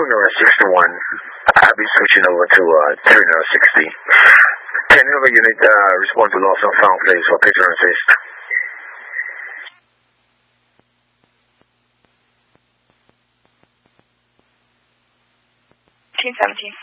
tuner 61. I'll be switching over to tuner 60. Can you unit respond to loss of found place for picture assist? 17.